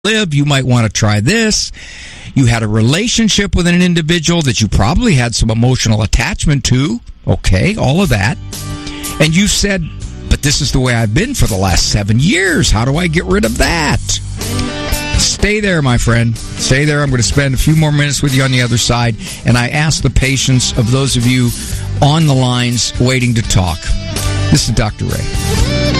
live. You might want to try this. You had a relationship with an individual that you probably had some emotional attachment to. Okay, all of that. And you said, but this is the way I've been for the last 7 years. How do I get rid of that? Stay there, my friend. Stay there. I'm going to spend a few more minutes with you on the other side. And I ask the patience of those of you on the lines waiting to talk. This is Dr. Ray.